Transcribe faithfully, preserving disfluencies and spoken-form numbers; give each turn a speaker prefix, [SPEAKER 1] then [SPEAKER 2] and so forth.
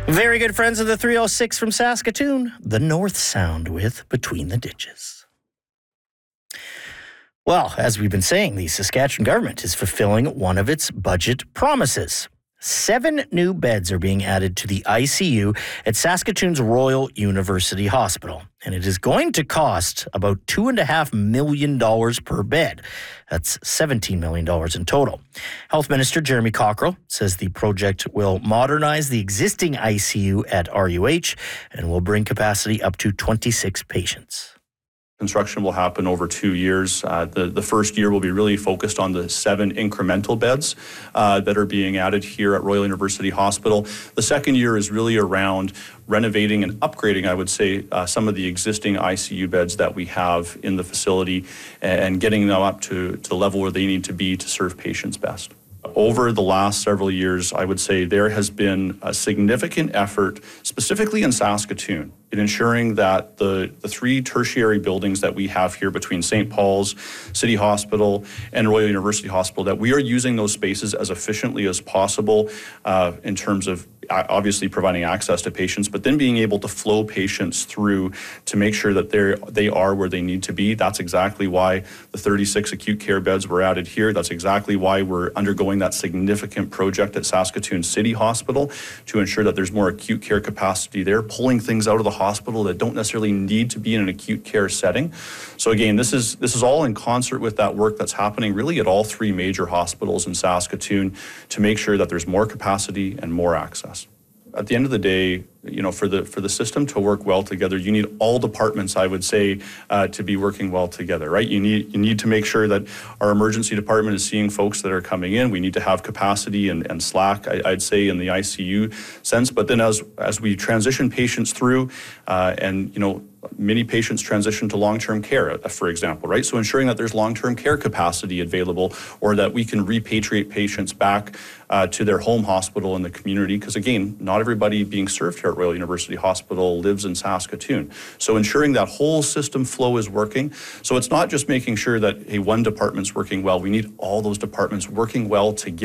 [SPEAKER 1] Very good friends of the three oh six from Saskatoon, the North Sound with Between the Ditches. Well, as we've been saying, the Saskatchewan government is fulfilling one of its budget promises. Seven new beds are being added to the I C U at Saskatoon's Royal University Hospital, and it is going to cost about two point five million dollars per bed. That's seventeen million dollars in total. Health Minister Jeremy Cockrell says the project will modernize the existing I C U at R U H and will bring capacity up to twenty-six patients.
[SPEAKER 2] Construction will happen over two years. Uh, the, the first year will be really focused on the seven incremental beds uh, that are being added here at Royal University Hospital. The second year is really around renovating and upgrading, I would say, uh, some of the existing I C U beds that we have in the facility and getting them up to, to the level where they need to be to serve patients best. Over the last several years, I would say there has been a significant effort, specifically in Saskatoon, in ensuring that the, the three tertiary buildings that we have here between Saint Paul's, City Hospital, and Royal University Hospital, that we are using those spaces as efficiently as possible uh, in terms of obviously providing access to patients, but then being able to flow patients through to make sure that they're, they are where they need to be. That's exactly why the thirty-six acute care beds were added here. That's exactly why we're undergoing that significant project at Saskatoon City Hospital to ensure that there's more acute care capacity there, pulling things out of the hospital that don't necessarily need to be in an acute care setting. So again, this is this is all in concert with that work that's happening really at all three major hospitals in Saskatoon to make sure that there's more capacity and more access. At the end of the day, you know, for the for the system to work well together, you need all departments, I would say, uh, to be working well together, right? You need you need to make sure that our emergency department is seeing folks that are coming in. We need to have capacity and, and slack, I, I'd say, in the I C U sense. But then as as we transition patients through, uh, and you know, many patients transition to long-term care, for example, right? So ensuring that there's long-term care capacity available, or that we can repatriate patients back uh, to their home hospital in the community. Because again, not everybody being served here at Royal University Hospital lives in Saskatoon. So ensuring that whole system flow is working. So it's not just making sure that, hey, one department's working well. We need all those departments working well together.